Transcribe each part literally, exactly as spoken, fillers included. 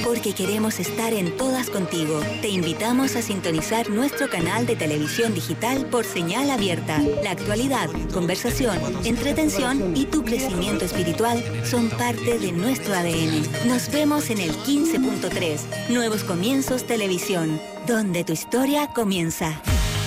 porque queremos estar en todas contigo. Te invitamos a sintonizar nuestro canal de televisión digital por señal abierta. La actualidad, conversación, entretención y tu crecimiento espiritual son parte de nuestro A D N. Nos vemos en el quince punto tres, Nuevos Comienzos Televisión, donde tu historia comienza.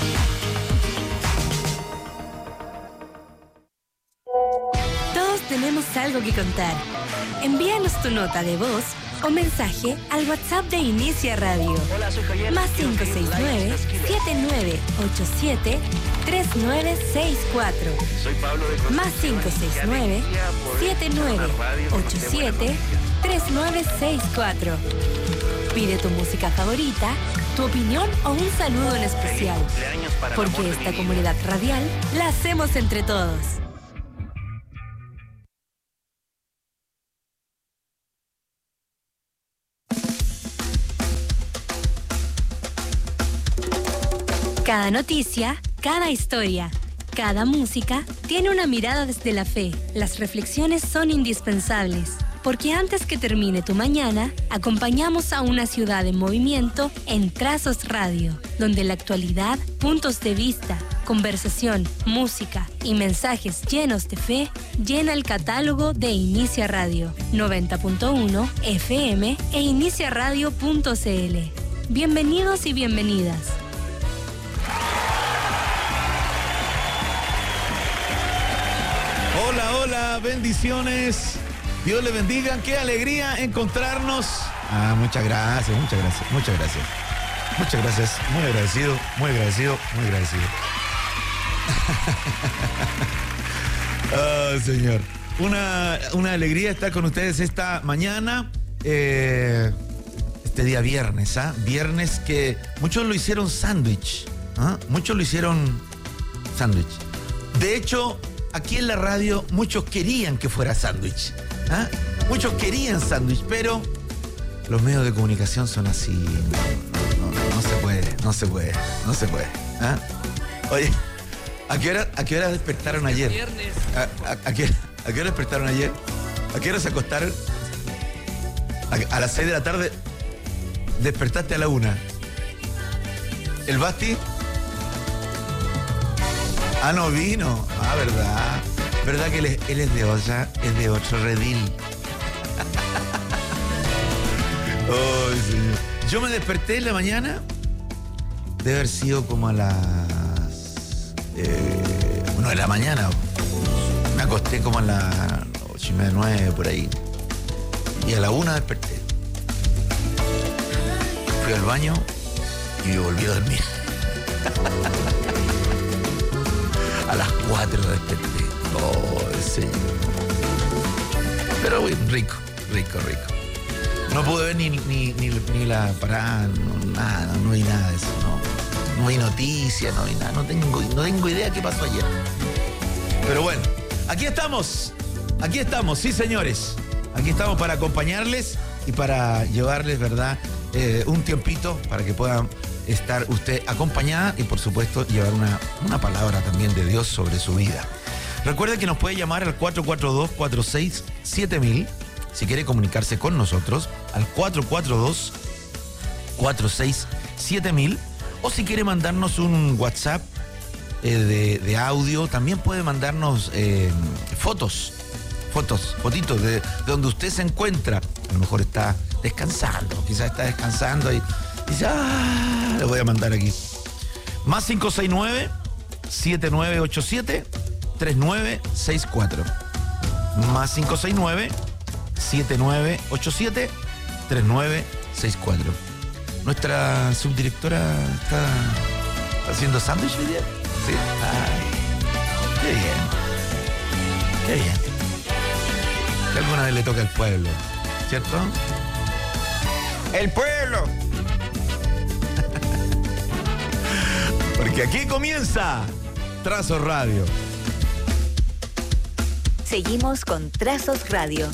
Todos tenemos algo que contar. Envíanos tu nota de voz o mensaje al WhatsApp de Inicia Radio. Hola, soy Javier. Más cinco seis nueve, siete nueve ocho siete, tres nueve seis cuatro. Soy Pablo de Más cinco seis nueve, siete nueve ocho siete, tres nueve seis cuatro. Pide tu música favorita, tu opinión o un saludo en especial. Porque esta comunidad radial la hacemos entre todos. Cada noticia, cada historia, cada música tiene una mirada desde la fe. Las reflexiones son indispensables, porque antes que termine tu mañana, acompañamos a una ciudad en movimiento en Trazos Radio, donde la actualidad, puntos de vista, conversación, música y mensajes llenos de fe llena el catálogo de Inicia Radio, noventa punto uno F M e inicia radio punto c l. Bienvenidos y bienvenidas. Hola, hola, bendiciones. Dios le bendiga. Qué alegría encontrarnos. Ah, muchas gracias, muchas gracias, muchas gracias. Muchas gracias. Muy agradecido, muy agradecido, muy agradecido. Oh, Señor. Una, una alegría estar con ustedes esta mañana. Eh, este día viernes, ¿ah? ¿eh? Viernes que muchos lo hicieron sándwich. ¿Ah? Muchos lo hicieron sándwich. De hecho, aquí en la radio muchos querían que fuera sándwich. ¿Ah? Muchos querían sándwich, pero los medios de comunicación son así. No, no, no se puede, no se puede, no se puede. ¿Ah? Oye, ¿a qué hora, a qué hora despertaron ayer? Viernes. ¿A, a, a, qué, ¿A qué hora despertaron ayer? ¿A qué hora se acostaron? A, a las seis de la tarde despertaste a la una. ¿El Basti? Ah, no vino. Ah, verdad. ¿Verdad que él es, él es de olla? Es de otro redil. Oh, señor. Yo me desperté en la mañana. Debe haber sido como a las... Eh, bueno, de la mañana. Me acosté como a las ocho y media, nueve, por ahí. Y a la una desperté. Fui al baño y volví a dormir. A las cuatro desperté. Oh, señor. Pero bueno, rico, rico, rico. No pude ver ni, ni, ni, ni la parada, no, nada, no vi nada de eso, no. No vi noticias, no vi nada. No tengo, no tengo idea qué pasó ayer. Pero bueno, aquí estamos. Aquí estamos, sí, señores. Aquí estamos para acompañarles y para llevarles, ¿verdad? Eh, un tiempito para que puedan estar usted acompañada y por supuesto llevar una, una palabra también de Dios sobre su vida. Recuerde que nos puede llamar al cuatro cuatro dos, cuatro seis siete mil si quiere comunicarse con nosotros, al cuatro cuatro dos, cuatro seis siete mil, o si quiere mandarnos un WhatsApp eh, de, de audio, también puede mandarnos eh, fotos, fotos, fotitos de, de donde usted se encuentra. A lo mejor está descansando, quizás está descansando y dice, ah, le voy a mandar aquí. Más cinco seis nueve, siete nueve ocho siete, tres nueve seis cuatro. Más cinco seis nueve, siete nueve ocho siete, tres nueve seis cuatro. Nuestra subdirectora está haciendo sándwich hoy día. Sí. Ay, qué bien. Qué bien. Que alguna vez le toca al pueblo, ¿cierto? ¡El pueblo! Porque aquí comienza Trazos Radio. Seguimos con Trazos Radio.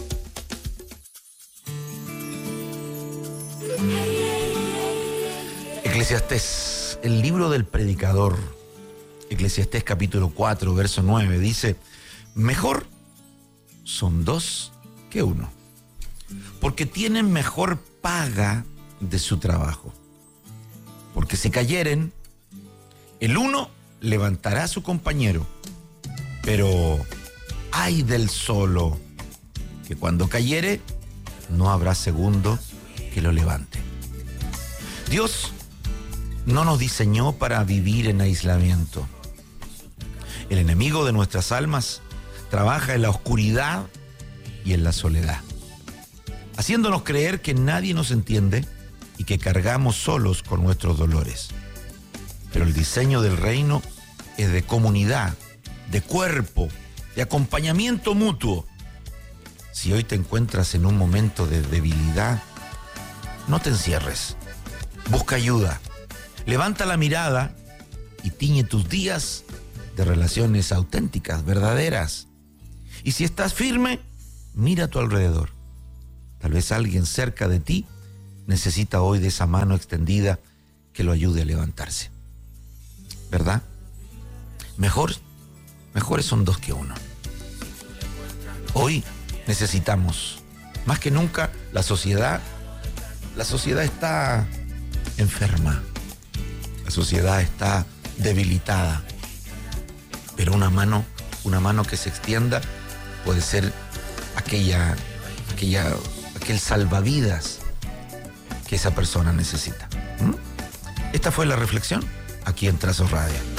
Eclesiastés, el libro del predicador. Eclesiastés capítulo cuatro, verso nueve, dice: mejor son dos que uno, porque tienen mejor paga de su trabajo. Porque si cayeren, el uno levantará a su compañero, pero ay del solo, que cuando cayere, no habrá segundo que lo levante. Dios no nos diseñó para vivir en aislamiento. El enemigo de nuestras almas trabaja en la oscuridad y en la soledad, haciéndonos creer que nadie nos entiende y que cargamos solos con nuestros dolores. Pero el diseño del reino es de comunidad, de cuerpo, de acompañamiento mutuo. Si hoy te encuentras en un momento de debilidad, no te encierres. Busca ayuda. Levanta la mirada y tiñe tus días de relaciones auténticas, verdaderas. Y si estás firme, mira a tu alrededor. Tal vez alguien cerca de ti necesita hoy de esa mano extendida que lo ayude a levantarse. ¿Verdad? Mejor, mejores son dos que uno. Hoy necesitamos, más que nunca, la sociedad. La sociedad está enferma. La sociedad está debilitada. Pero una mano, una mano que se extienda puede ser aquella, aquella, aquel salvavidas que esa persona necesita. ¿Mm? Esta fue la reflexión aquí en Trazos Radio.